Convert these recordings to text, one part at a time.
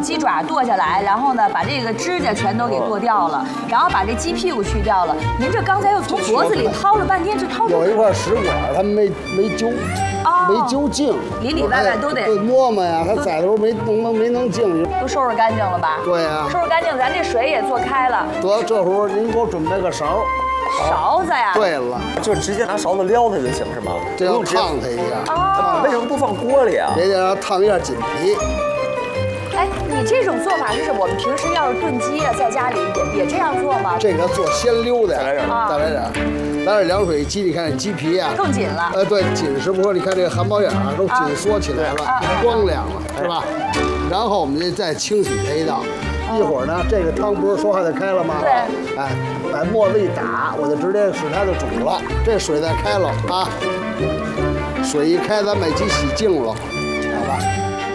鸡爪剁下来，然后呢把这个指甲全都给剁掉了，然后把这鸡屁股去掉了。您这刚才又从脖子里掏了半天，这掏出有一块食管，他没揪，没揪净， 里里外外都得摸摸呀。他宰的时候没弄净， 都收拾干净了吧？ 对呀， 收拾干净，咱这水也做开了。 得，这会儿您给我准备个勺。 勺子呀？ 对了， 就直接拿勺子撩它就行是吗？ 这要烫它一下。 哦。 为什么不放锅里啊？ 别得要烫一下紧皮。 哎，你这种做法是我们平时要是炖鸡啊，在家里也这样做吗？ 这个做鲜溜的， 再来点， 再来点，来点凉水鸡，你看这鸡皮啊， 更紧了。 对，紧实不说，你看这个汗毛眼啊都紧缩起来了，光亮了，是吧？然后我们这再清洗它一道。一会儿呢，这个汤不是说还得开了吗？ 对。 哎，把沫子一打，我就直接使它就煮了。这水再开了啊，水一开，咱把鸡洗净了，好吧？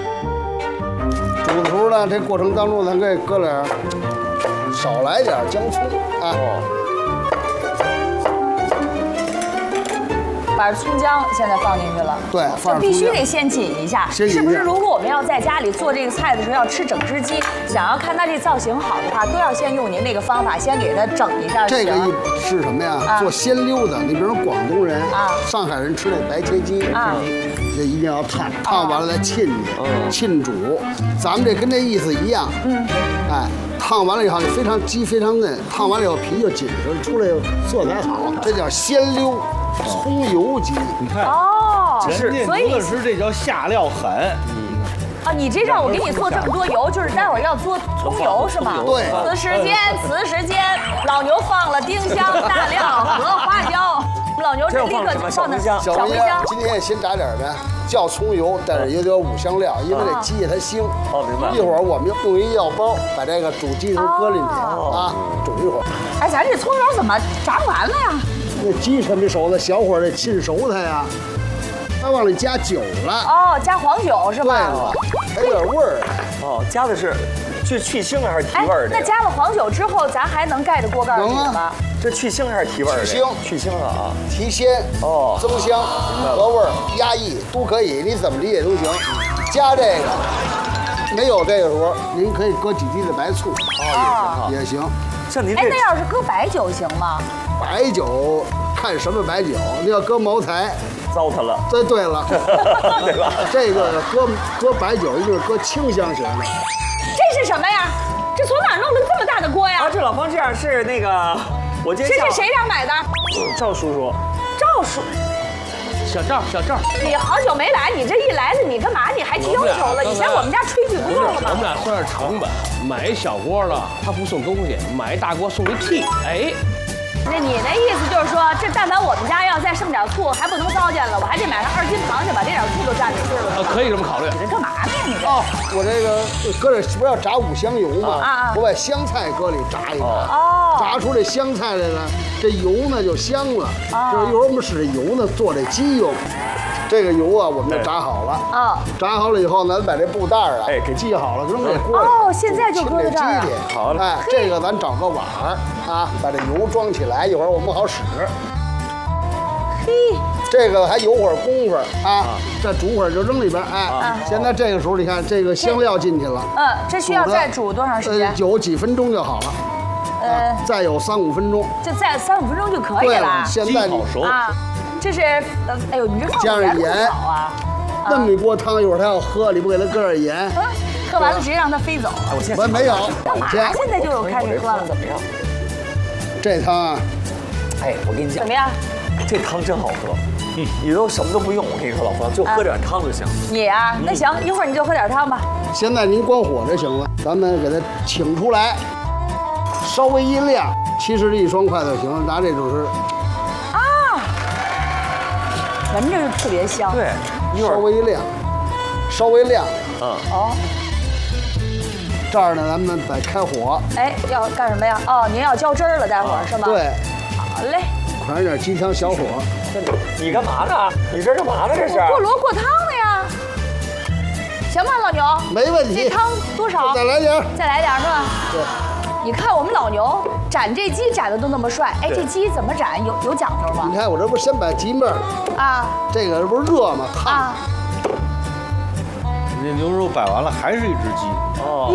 煮的时候呢，这过程当中咱可以搁点少来点姜葱啊。 把葱姜现在放进去了， 对， 就必须得先紧一下，是不是？如果我们要在家里做这个菜的时候要吃整只鸡，想要看它这造型好的话，都要先用您这个方法，先给它整一下。 这个是什么呀？做鲜溜的，你比如广东人、上海人吃那白切鸡，这一定要烫完了再浸浸煮。咱们这跟这意思一样，哎，烫完了以后鸡非常嫩，烫完了以后皮就紧实，出来色彩好，这叫鲜溜。葱油鸡， 你看哦， 人家牛的是这叫下料狠。 啊，你这让我给你做这么多油，就是待会儿要做葱油是吗？ 对。 此时间，老牛放了丁香、大料和花椒，老牛这立刻就放的小茴香。 今天也先炸点的，叫葱油，但是也得有五香料，因为这鸡它腥。 哦，明白。 一会儿我们用一药包把这个煮鸡头搁进去啊，煮一会儿。 哎，咱这葱油怎么炸不完了呀？ 那鸡还没熟呢，小火得浸熟它呀。它往里加酒了。 哦，加黄酒是吧？ 对了，还有点味儿。 哦，加的是去腥还是提味儿的？ 那加了黄酒之后，咱还能盖着锅盖煮吗？ 这去腥还是提味儿？去腥啊， 提鲜哦，增香、和味儿、压抑都可以，你怎么理解都行。加这个，没有这个时候，您可以搁几滴的白醋也行。 像您这，哎，那要是搁白酒行吗？ 白酒看什么白酒，那要搁茅台， 糟蹋了。 对了， 对吧？ 这个搁白酒，一定是搁清香型的。 这是什么呀？这从哪弄了这么大的锅呀？ 啊，这老方这样是那个，我今天这是谁让买的？ 赵叔叔。 赵叔。 小赵， 你好久没来，你这一来了，你干嘛？你还提要求了？以前我们家炊具不够了吗？ 我们俩算点成本，买一小锅了，他不送东西；买一大锅送一屉。哎， 那你的意思就是说，这但凡我们家要再剩点醋，还不能糟践了，我还得买上2斤螃蟹，把这点醋都蘸进去了。 可以这么考虑。 你这干嘛呢？你这？ 哦，我这个搁点不要炸五香油嘛？我把香菜搁里炸一炸，炸出这香菜来了，这油呢就香了。就是一会儿我们使这油呢做这鸡油。这个油啊，我们就炸好了。炸好了以后呢，咱把这布袋啊，给系好了，扔这锅里。 哦，现在就搁在这儿。 好了。 哎，这个咱找个碗啊，把这油装起来，一会儿我们好使。 嘿， 这个还有会儿功夫啊，再煮会儿就扔里边。哎，现在这个时候你看这个香料进去了。 这需要再煮多长时间？ 有几分钟就好了。再有3、5分钟。 就再3、5分钟就可以了。 现在好熟啊。 这是哎呦，你这加上盐好啊！ 那么一锅汤，一会儿他要喝，你不给他搁点盐？ 喝完了直接让它飞走。 我没有。 干嘛？现在就有开始喝了。 怎么样？ 这汤啊， 哎，我跟你讲， 怎么样？ 这汤真好喝。你都什么都不用，我跟你说，老方就喝点汤就行。 你啊，那行，一会儿你就喝点汤吧。 现在您关火就行了，咱们给它请出来，稍微一亮，其实这1双筷子就行了，拿这种是。 闻着就特别香。 对， 稍微亮，稍微亮。这儿呢，咱们得开火。 哎，要干什么呀？哦，您要浇汁儿了，待会儿是吗？ 对。 好嘞。 传点鸡汤，小火。 你干嘛呢？你这干嘛呢？这是过锅过汤的呀。行吧，老牛。 没问题。 这汤多少？ 再来点。 再来点是吧？ 对。 你看我们老牛斩这鸡斩的都那么帅，哎，这鸡怎么斩有讲究吗？ 你看我这不是先把鸡面啊， 这个不是热吗？烫。 这牛肉摆完了还是一只鸡。 1